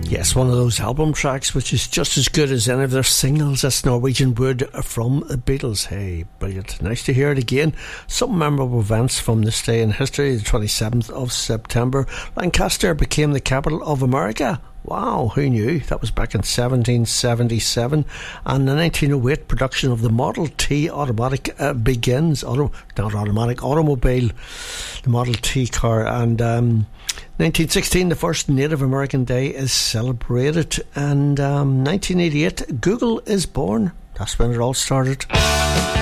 Yes, one of those album tracks which is just as good as any of their singles. That's Norwegian Wood from the Beatles. Hey, brilliant. Nice to hear it again. Some memorable events from this day in history. The 27th of September, Lancaster became the capital of America. Wow, who knew? That was back in 1777. And the 1908 production of the Model T automatic begins. Not automatic, automobile. The Model T car. And 1916, the first Native American Day is celebrated. And 1988, Google is born. That's when it all started.